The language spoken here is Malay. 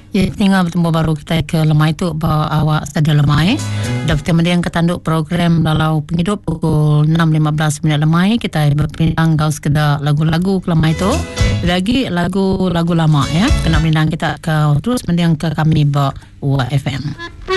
Ya, tinggal bertemu baru kita ke lemai tu bawa awak sedia lemai. Dapat kemudian ketanduk program dalau penghidup pukul 6.15 minit lemai. Kita berpindang kau sekedar lagu-lagu ke lemai tu. Lagi lagu-lagu lama ya. Kena pindang kita ke terus mending ke kami bawa FM.